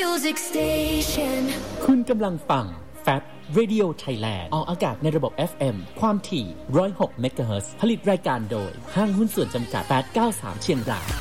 Music Station คุณกำลังฟัง Fab Radio Thailand ออกอากาศในระบบ FM ความถี่106 เมกะเฮิรตซ์ผลิตรายการโดยห้างหุ้นส่วนจำกัด893เชียงราย